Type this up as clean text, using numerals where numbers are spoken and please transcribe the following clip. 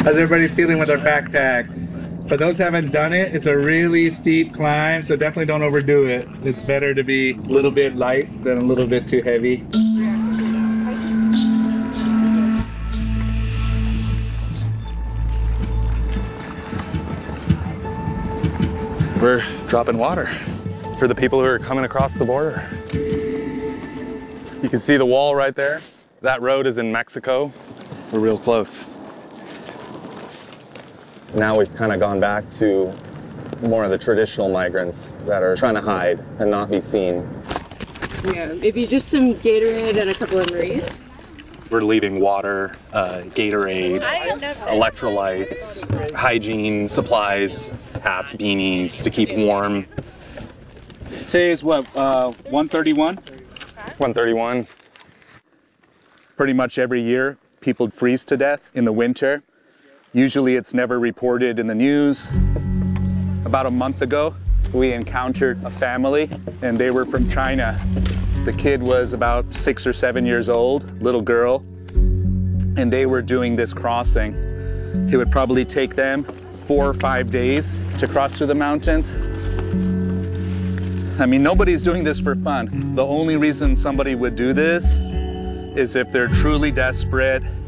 How's everybody feeling with our backpack? For those who haven't done it, it's a really steep climb, so definitely don't overdo it. It's better to be a little bit light than a little bit too heavy. We're dropping water for the people who are coming across the border. You can see the wall right there. That road is in Mexico. We're real close. Now we've kind of gone back to more of the traditional migrants that are trying to hide and not be seen. Yeah, maybe just some Gatorade and a couple of Marie's. We're leaving water, Gatorade, electrolytes, hygiene supplies, hats, beanies to keep warm. Today is what, 131? 131. Pretty much every year, people freeze to death in the winter. Usually it's never reported in the news. About a month ago, we encountered a family, and they were from China. The kid was about 6 or 7 years old, little girl, and they were doing this crossing. It would probably take them 4 or 5 days to cross through the mountains. I mean, nobody's doing this for fun. The only reason somebody would do this is if they're truly desperate